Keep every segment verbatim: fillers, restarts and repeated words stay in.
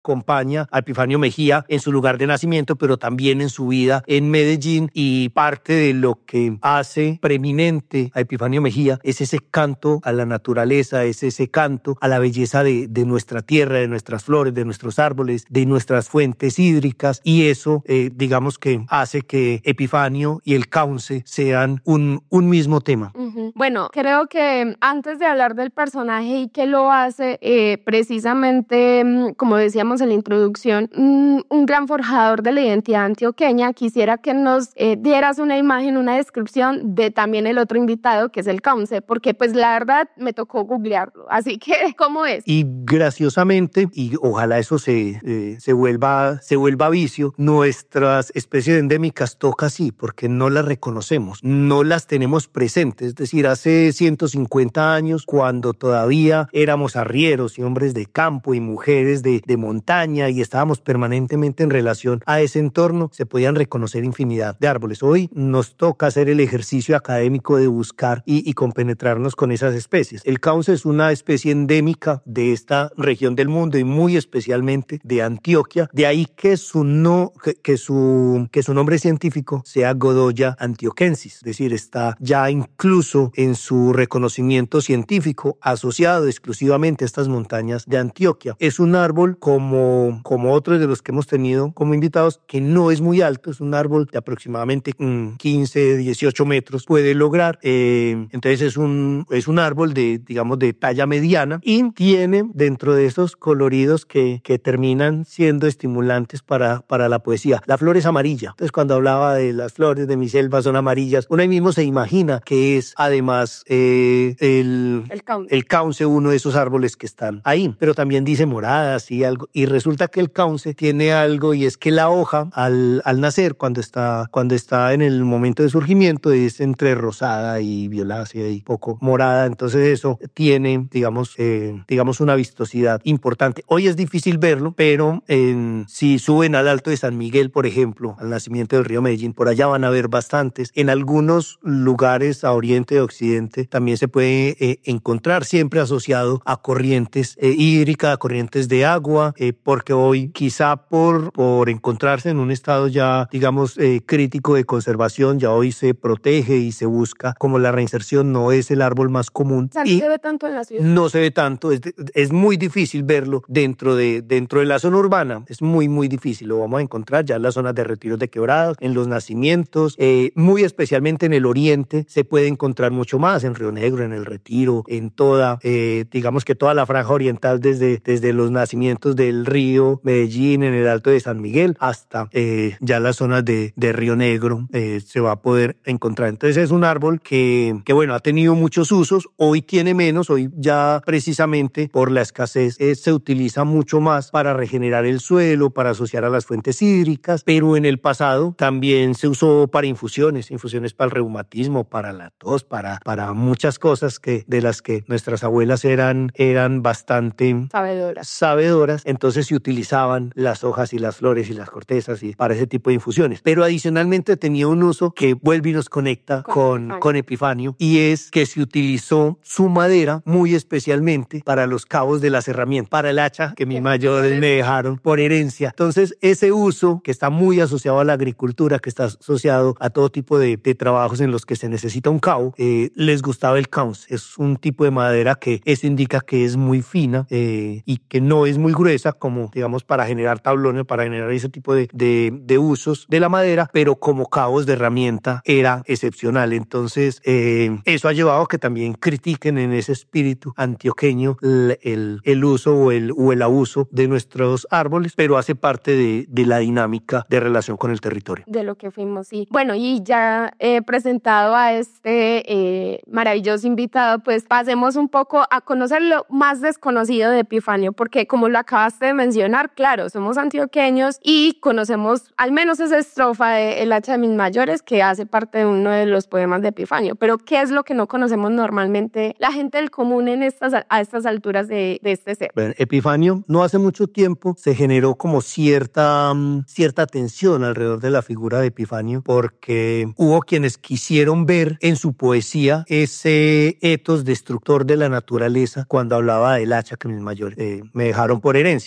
acompaña a Epifanio Mejía en su lugar de nacimiento, pero también en su vida en Medellín, y parte de lo que hace preeminente a Epifanio Mejía es ese canto a la naturaleza, es ese canto a la belleza de, de nuestra tierra, de nuestras flores, de nuestros árboles, de nuestras fuentes hídricas, y eso eh, digamos que hace que Epifanio y el cauce sean un, un mismo tema. Uh-huh. Bueno, creo que antes de hablar del personaje y qué lo hace, eh, precisamente, como decíamos en la introducción, un, un gran forjador de la identidad antioqueña, quisiera que nos eh, dieras una imagen, una descripción de también el otro invitado, que es el cauce, porque pues la verdad me tocó googlearlo, así que ¿cómo es? Y graciosamente, y ojalá eso se, eh, se, vuelva, se vuelva vicio, nuestras especies endémicas toca así, porque no las reconocemos, no las tenemos presentes. Es decir, hace ciento cincuenta años, cuando todavía éramos arrieros y hombres de campo y mujeres de, de montaña y estábamos permanentemente en relación a ese entorno, se podían reconocer infinidad de árboles. Hoy nos toca hacer el ejercicio académico de buscar y, y compenetrarnos con esas especies. El cauce es una especie endémica de esta región del mundo y muy especialmente de Antioquia, de ahí que su, no, que, que su, que su nombre científico sea Godoya antioquensis, es decir, está ya incluso en su reconocimiento científico asociado exclusivamente a estas montañas de Antioquia. Es un árbol como, como otros de los que hemos tenido como invitados, que no es muy alto, es un árbol de aproximadamente mmm, quince, dieciocho metros, puede lograr, eh, entonces es un, es un árbol de, digamos, de talla mediana, y tiene dentro de esos coloridos que, que terminan siendo estimulantes para, para la poesía. La flor es amarilla, entonces cuando hablaba de las flores de mi selva son amarillas, uno ahí mismo se imagina que es además eh, el, el, cauce. el cauce uno de esos árboles que están ahí, pero también dice moradas y algo, y resulta que el cauce tiene algo, y es que la hoja al, al nacer, cuando está, cuando está en el momento de surgimiento, es entre rosada y violácea y poco morada, entonces eso tiene, digamos, eh, digamos una vistosidad importante. Hoy es difícil verlo, pero en, si suben al Alto de San Miguel, por ejemplo, al nacimiento del río Medellín, por allá van a ver bastantes. En algunos lugares a oriente y occidente también se puede eh, encontrar, siempre asociado a corrientes eh, hídricas, a corrientes de agua, eh, porque hoy quizá por, por encontrarse en un estado ya, digamos, eh, crítico de conservación, ya hoy se protege y se busca como la reinserción, no es el árbol más común. O sea, y no se ve tanto en la ciudad. No se ve tanto, es, de, es muy difícil verlo dentro de, dentro de la zona urbana, es muy, muy difícil, lo vamos a encontrar ya en las zonas de retiros de quebradas, en los nacimientos, eh, muy especialmente en el oriente se puede encontrar mucho más, en Río Negro, en el Retiro, en toda, eh, digamos que toda la franja oriental, desde, desde los nacimientos del río Medellín, en el Alto de San Miguel, hasta eh, ya las zonas de, de Río Negro, eh, se va a poder encontrar. Entonces es un árbol que, que bueno, ha tenido muchos usos, hoy tiene menos, hoy ya precisamente por la escasez eh, se utiliza mucho más para regenerar el suelo, para asociar a las fuentes hídricas, pero en el pasado también se usó para infusiones, infusiones para el reumatismo, para la tos, para, para muchas cosas que, de las que nuestras abuelas eran, eran bastante sabedoras. sabedoras, entonces se utilizaban las hojas y las flores y las cortezas y para ese tipo de infusiones, pero adicionalmente tenía un uso que vuelve y nos conecta con, con, con Epifanio, y es que se utilizó su madera muy especialmente para los cabos de las herramientas, para el hacha que mis mayores me dejaron por herencia. Entonces ese uso que está muy asociado a la agricultura, que está asociado a todo tipo de, de trabajos en los que se necesita un cabo, eh, les gustaba el cauce. Es un tipo de madera que eso indica que es muy fina eh, y que no es muy gruesa, como digamos para generar tablones, para generar ese tipo de, de, de usos de la madera, pero como cabos de herramienta era excepcional. Entonces eh, eso ha llevado a que también critiquen en ese espíritu antioqueño el, el, el uso o el, o el abuso de nuestros árboles, pero hace parte de, de la dinámica de relación con el territorio. De lo que fuimos, sí. Bueno, y ya he presentado a este eh, maravilloso invitado, pues pasemos un poco a conocer lo más desconocido de Epifanio, porque como lo acabaste de mencionar, claro, somos antioqueños y conocemos al menos esa estrofa de El hacha de mis mayores, que hace parte de uno de los poemas de Epifanio, pero ¿qué es lo que no conocemos normalmente la gente del común en estas, a estas alturas de, de este ser? Bueno, Epifanio, no hace mucho tiempo se generó como cierta, cierta tensión alrededor de la figura de Epifanio, porque hubo quienes quisieron ver en su poesía ese etos destructor de la naturaleza cuando hablaba del hacha que mis mayores eh, me dejaron por herencia.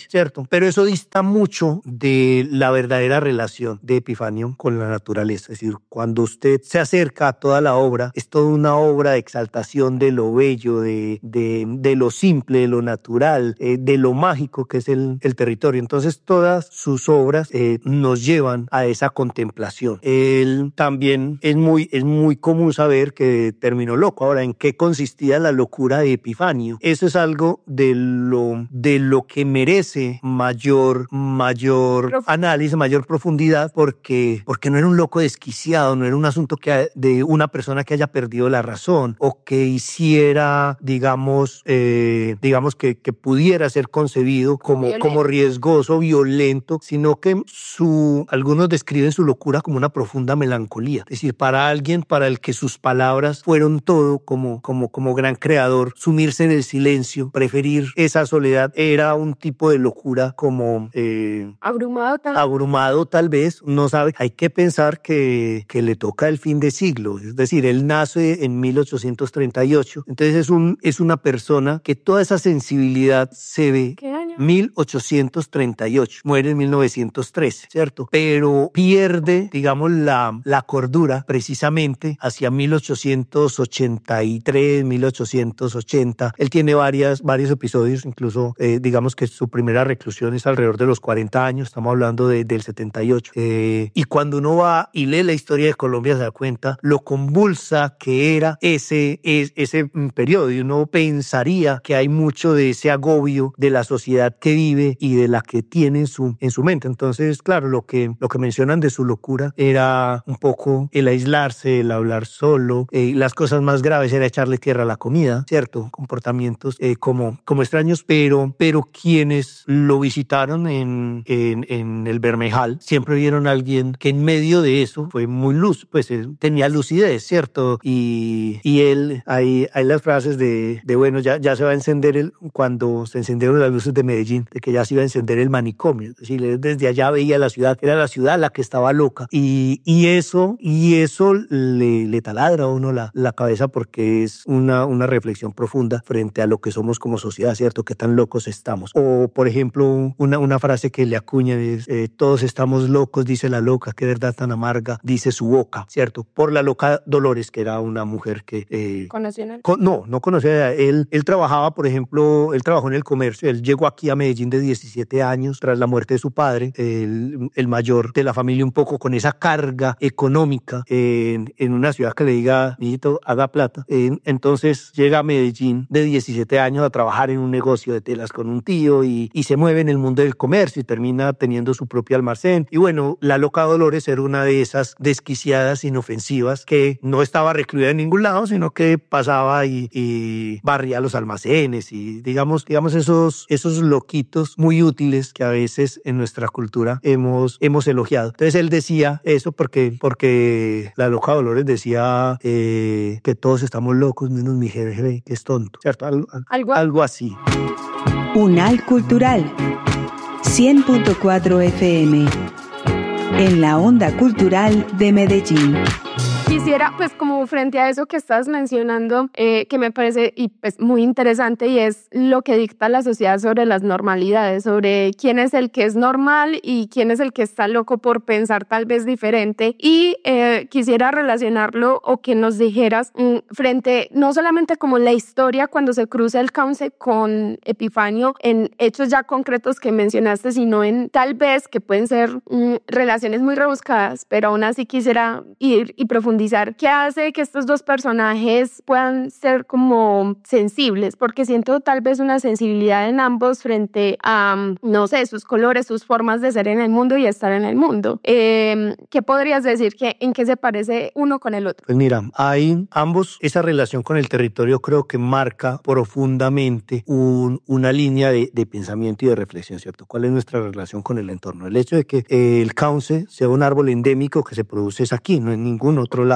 influencia, ¿cierto? Pero eso dista mucho de la verdadera relación de Epifanio con la naturaleza. Es decir, cuando usted se acerca a toda la obra, es toda una obra de exaltación de lo bello, de, de, de lo simple, de lo natural, eh, de lo mágico que es el, el territorio. Entonces, todas sus obras eh, nos llevan a esa contemplación. Él también es muy, es muy común saber que terminó loco. Ahora, ¿en qué consistía la locura de Epifanio? Eso es algo de lo, de lo que merece mayor, mayor Prof. análisis, mayor profundidad, porque, porque no era un loco desquiciado, no era un asunto que, de una persona que haya perdido la razón o que hiciera, digamos, eh, digamos que, que pudiera ser concebido como, como riesgoso, violento, sino que su, algunos describen su locura como una profunda melancolía. Es decir, para alguien para el que sus palabras fueron todo, como, como, como gran creador, sumirse en el silencio, preferir esa soledad, era un tipo de locura como... Eh, abrumado tal abrumado tal vez, no sabe. Hay que pensar que, que le toca el fin de siglo, es decir, él nace en mil ochocientos treinta y ocho, entonces es, un, es una persona que toda esa sensibilidad se ve. ¿Qué año? mil ochocientos treinta y ocho, muere en mil novecientos trece, ¿cierto? Pero pierde, digamos, la, la cordura precisamente hacia mil ochocientos ochenta y tres, mil ochocientos ochenta. Él tiene varias, varios episodios, incluso eh, digamos que su primera reclusión es alrededor de los cuarenta años, estamos hablando de, del setenta y ocho. Eh, y cuando uno va y lee la historia de Colombia se da cuenta lo convulsa que era ese, ese, ese periodo, y uno pensaría que hay mucho de ese agobio de la sociedad que vive y de la que tiene en su, en su mente. Entonces, claro, lo que, lo que mencionan de su locura era un poco el aislarse, el hablar solo, eh, las cosas más graves era echarle tierra a la comida, ¿cierto? Comportamientos eh, como, como extraños, pero, pero quienes lo visitaron en, en, en el Bermeja siempre vieron a alguien que en medio de eso fue muy luz, pues él tenía lucidez, ¿cierto? Y, y él, hay, hay las frases de, de bueno, ya, ya se va a encender el, cuando se encendieron las luces de Medellín, de que ya se iba a encender el manicomio, es decir, él desde allá veía la ciudad, era la ciudad la que estaba loca, y, y eso, y eso le, le taladra a uno la, la cabeza porque es una, una reflexión profunda frente a lo que somos como sociedad, ¿cierto? Qué tan locos estamos. O, por ejemplo, una, una frase que le acuña es, eh, todos estamos locos, dice la loca, qué verdad tan amarga, dice su boca, ¿cierto? Por la loca Dolores, que era una mujer que... Eh, ¿Conoció en él? Con, no, no conocía. Él, él trabajaba, por ejemplo, él trabajó en el comercio, él llegó aquí a Medellín de diecisiete años tras la muerte de su padre, el, el mayor de la familia, un poco con esa carga económica en, en una ciudad que le diga, niñito, haga plata. En, entonces llega a Medellín de diecisiete años a trabajar en un negocio de telas con un tío y, y se mueve en el mundo del comercio y termina teniendo su propio almacén. Y bueno, la loca Dolores era una de esas desquiciadas inofensivas que no estaba recluida en ningún lado, sino que pasaba y, y barría los almacenes y digamos, digamos esos, esos loquitos muy útiles que a veces en nuestra cultura hemos, hemos elogiado. Entonces él decía eso porque, porque la loca Dolores decía eh, que todos estamos locos, menos mi jefe, que es tonto, ¿cierto? Algo, algo, algo así. Unal Cultural, cien punto cuatro F M, en la onda cultural de Medellín. Quisiera, pues como frente a eso que estás mencionando, eh, que me parece y, pues, muy interesante, y es lo que dicta la sociedad sobre las normalidades, sobre quién es el que es normal y quién es el que está loco por pensar tal vez diferente. Y eh, quisiera relacionarlo o que nos dijeras mm, frente, no solamente como la historia cuando se cruza el cauce con Epifanio en hechos ya concretos que mencionaste, sino en tal vez que pueden ser mm, relaciones muy rebuscadas, pero aún así quisiera ir y profundizar ¿qué hace que estos dos personajes puedan ser como sensibles? Porque siento tal vez una sensibilidad en ambos frente a, no sé, sus colores, sus formas de ser en el mundo y estar en el mundo. Eh, ¿Qué podrías decir? Que, ¿En qué se parece uno con el otro? Pues mira, hay ambos, esa relación con el territorio creo que marca profundamente un, una línea de, de pensamiento y de reflexión, ¿cierto? ¿Cuál es nuestra relación con el entorno? El hecho de que el cauce sea un árbol endémico que se produce es aquí, no en ningún otro lado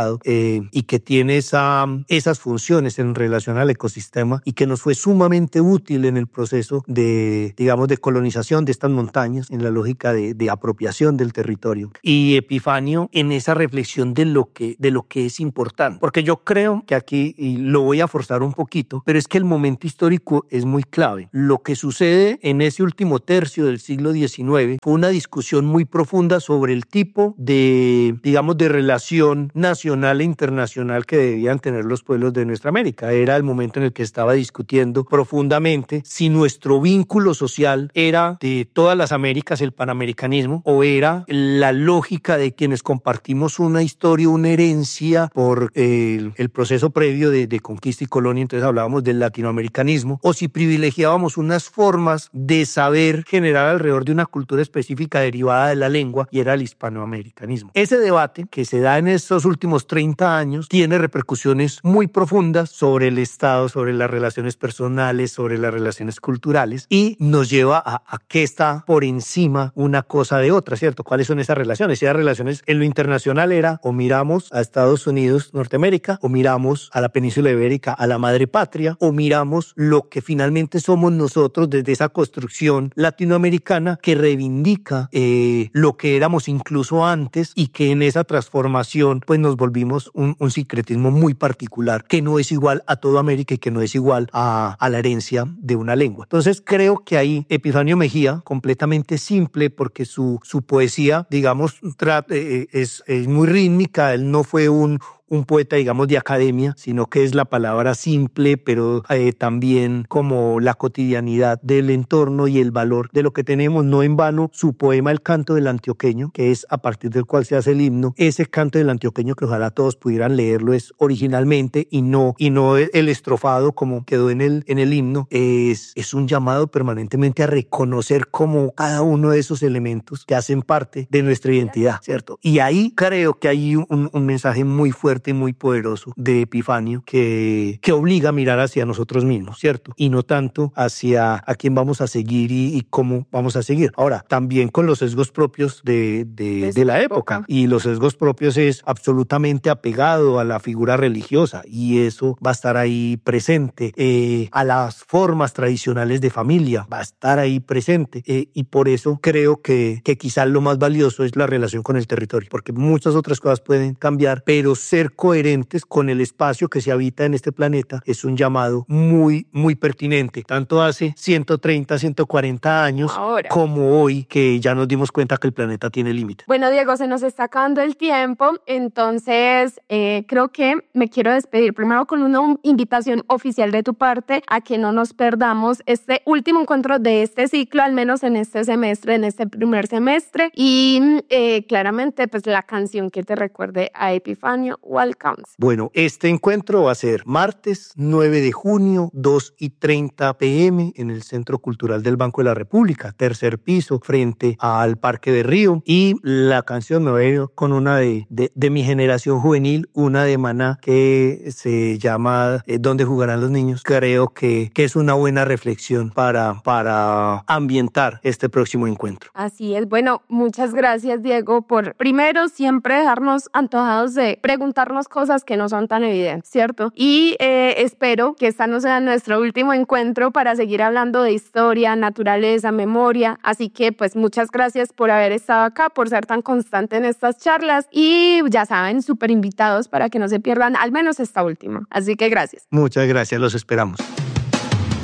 pasado eh, y que tiene esa, esas funciones en relación al ecosistema y que nos fue sumamente útil en el proceso de, digamos, de colonización de estas montañas, en la lógica de, de apropiación del territorio. Y Epifanio en esa reflexión de lo que, de lo que es importante. Porque yo creo que aquí, y lo voy a forzar un poquito, pero es que el momento histórico es muy clave. Lo que sucede en ese último tercio del siglo diecinueve fue una discusión muy profunda sobre el tipo de, digamos, de relación nacional e internacional que debían tener los pueblos de nuestra América. Era el momento en el que estaba discutiendo profundamente si nuestro vínculo social era de todas las Américas el panamericanismo o era la lógica de quienes compartimos una historia, una herencia por el, el proceso previo de, de conquista y colonia, entonces hablábamos del latinoamericanismo, o si privilegiábamos unas formas de saber generar alrededor de una cultura específica derivada de la lengua y era el hispanoamericanismo. Ese debate que se da en estos últimos treinta años tiene repercusiones muy profundas sobre el Estado, sobre las relaciones personales, sobre las relaciones culturales y nos lleva a, a qué está por encima una cosa de otra, ¿cierto? ¿Cuáles son esas relaciones? Esas relaciones en lo internacional era o miramos a Estados Unidos, Norteamérica, o miramos a la península ibérica, a la madre patria, o miramos lo que finalmente somos nosotros desde esa construcción latinoamericana que reivindica eh, lo que éramos incluso antes y que en esa transformación pues nos volvimos un, un sincretismo muy particular que no es igual a toda América y que no es igual a, a la herencia de una lengua. Entonces creo que ahí Epifanio Mejía, completamente simple porque su, su poesía, digamos, tra- eh, es, es muy rítmica, él no fue un un poeta, digamos, de academia, sino que es la palabra simple, pero eh, también como la cotidianidad del entorno y el valor de lo que tenemos. No en vano, su poema El canto del antioqueño, que es a partir del cual se hace el himno, ese canto del antioqueño que ojalá todos pudieran leerlo es originalmente y no, y no el estrofado como quedó en el, en el himno, es, es un llamado permanentemente a reconocer como cada uno de esos elementos que hacen parte de nuestra identidad, ¿cierto? Y ahí creo que hay un, un mensaje muy fuerte y muy poderoso de Epifanio que, que obliga a mirar hacia nosotros mismos, ¿cierto? Y no tanto hacia a quién vamos a seguir y, y cómo vamos a seguir. Ahora, también con los sesgos propios de, de, de la época. época. Y los sesgos propios es absolutamente apegado a la figura religiosa y eso va a estar ahí presente. Eh, a las formas tradicionales de familia va a estar ahí presente. Eh, y por eso creo que, que quizás lo más valioso es la relación con el territorio, porque muchas otras cosas pueden cambiar, pero ser coherentes con el espacio que se habita en este planeta es un llamado muy, muy pertinente, tanto hace ciento treinta, ciento cuarenta años Ahora. como hoy, que ya nos dimos cuenta que el planeta tiene límites. Bueno, Diego, se nos está acabando el tiempo, entonces eh, creo que me quiero despedir primero con una invitación oficial de tu parte a que no nos perdamos este último encuentro de este ciclo, al menos en este semestre, en este primer semestre, y eh, claramente pues la canción que te recuerde a Epifanio Walcounts. Bueno, este encuentro va a ser martes nueve de junio, dos y treinta pm en el Centro Cultural del Banco de la República, tercer piso, frente al Parque de Río. Y la canción me va a ir con una de, de, de mi generación juvenil, una de Maná, que se llama eh, ¿Dónde jugarán los niños? Creo que, que es una buena reflexión para, para ambientar este próximo encuentro. Así es. Bueno, muchas gracias, Diego, por primero siempre dejarnos antojados de preguntar cosas que no son tan evidentes, ¿cierto? Y eh, espero que esta no sea nuestro último encuentro para seguir hablando de historia, naturaleza, memoria. Así que pues muchas gracias por haber estado acá, por ser tan constante en estas charlas y ya saben, súper invitados para que no se pierdan al menos esta última. Así que gracias. Muchas gracias, los esperamos.